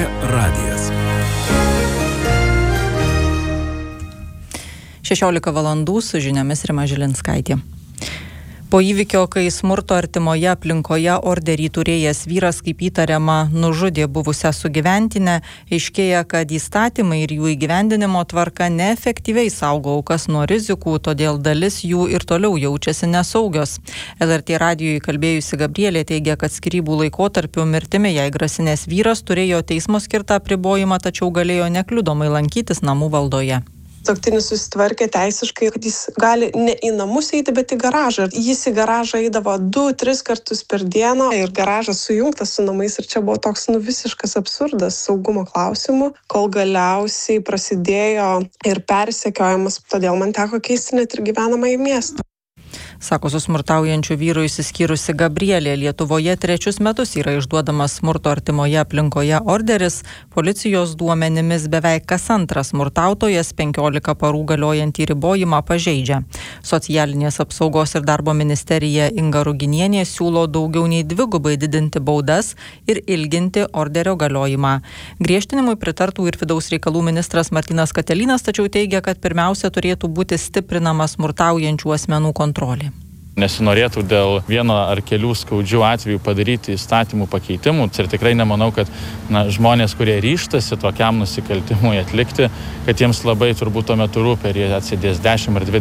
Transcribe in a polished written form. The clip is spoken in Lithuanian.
LRT radijas. 16 valandų su žiniomis Rima Žilinskaitė. Po įvykio, kai smurto artimoje aplinkoje orderį turėjęs vyras, kaip įtariama, nužudė buvusią sugyventinę, aiškėja, kad įstatymai ir jų įgyvendinimo tvarka neefektyviai saugo aukas nuo rizikų, todėl dalis jų ir toliau jaučiasi nesaugios. LRT radijui kalbėjusi Gabrielė teigia, kad skyrybų laikotarpiu mirtimi jai grasinęs vyras turėjo teismo skirtą apribojimą, tačiau galėjo nekliudomai lankytis namų valdoje. Sutuoktinis susitvarkė teisiškai, kad jis gali ne į namus eiti, bet į garažą. Jis į garažą eidavo 2-3 kartus per dieną ir garažas sujungtas su namais ir čia buvo toks visiškas absurdas saugumo klausimų, kol galiausiai prasidėjo ir persekiojimas, todėl man teko keisti net ir gyvenamąjį miestą. Sako su smurtaujančiu vyru išsiskyrusi Gabrielė. Lietuvoje 3 metus yra išduodamas smurto artimoje aplinkoje orderis. Policijos duomenimis beveik kas antras smurtautojas 15 parų galiojantį ribojimą pažeidžia. Socialinės apsaugos ir darbo ministerija Inga Ruginienė siūlo daugiau nei 2 didinti baudas ir ilginti orderio galiojimą. Griežtinimui pritartų ir vidaus reikalų ministras Martynas Katelinas, tačiau teigia, kad pirmiausia turėtų būti stiprinama smurtaujančių asmenų kontrolė. Nesinorėtų dėl vieno ar kelių skaudžių atvejų padaryti įstatymų pakeitimų. Ir tikrai nemanau, kad žmonės, kurie ryžtasi tokiam nusikaltimui atlikti, kad jiems labai turbūt tuo metu rūpi, ar jie atsėdės 10 ar 20